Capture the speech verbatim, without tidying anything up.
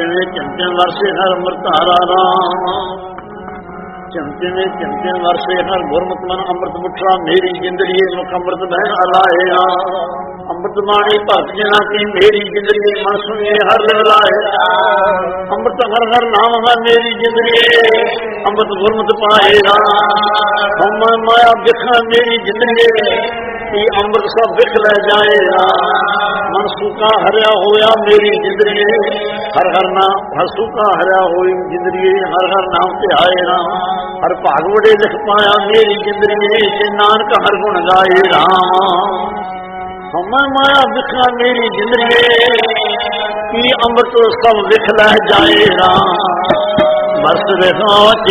ਚਮਚੇ ਚਮਚੇ ਵਰਸੇ ਹਰ ਅੰਮ੍ਰਿਤਾਰਾ ਰਾਮ ਚਮਚੇ ਵਿੱਚ ਚਮਚੇ ਵਰਸੇ ਹਰ ਗੁਰਮਤਿ ਮਨ ਅੰਮ੍ਰਿਤ ਮੁਠਾ ਮੇਰੀ ਜਿੰਦੜੀ ਮੁਖ ਅੰਮ੍ਰਿਤ ਬਹਿ ਅਲਾਇਆ ਅੰਮ੍ਰਿਤ ਬਾਣੀ ਭਗਤ ਜਨਾ ਕੀ ਮੇਰੀ ਜਿੰਦੜੀ ਮਨ ਸੁਣੇ ਹਰ ਲਾਇਆ ਅੰਮ੍ਰਿਤ ਹਰ ਹਰ ਨਾਮ ਹੈ ਮੇਰੀ ਜਿੰਦੜੀ ਅੰਮ੍ਰਿਤ ਗੁਰਮਤਿ ਪਾਏ ਰਾਮ ਹਮ ਮਾਇਆ ਵਿਖਾ ਮੇਰੀ ਜਿੰਦੜੀ ਕੀ ਅੰਮ੍ਰਿਤ ਸਭ ਵਿਖ ਲੈ ਜਾਏਗਾ ਮਨ ਸੁਖਾ ਹਰਿਆ ਹੋਇਆ ਮੇਰੀ ਜਿੰਦੜੀ ਹਰ ਹਰ ਨਾਮ ਹਰ ਸੁਖਾ ਹਰਿਆ ਹੋਈ ਜਿੰਦੜੀ ਹਰ ਹਰ ਨਾਮ ਤੇ ਆਏ ਰਾਮ ਹਰ ਭਾਗ ਵੜੇ ਲਿਖ ਪਾਇਆ ਮੇਰੀ ਜਿੰਦੜੀ ਤੇ ਨਾਨਕ ਹਰ ਗੁਣ ਗਾਏ ਰਾਮ ਹਮ ਮਾਇਆ ਵਿਖਾ ਮੇਰੀ ਜਿੰਦੜੀ ਕੀ ਅੰਮ੍ਰਿਤ ਸਭ ਵਿਖ ਲੈ ਜਾਏ ਰਾਮ ਬਸ ਰਹਾ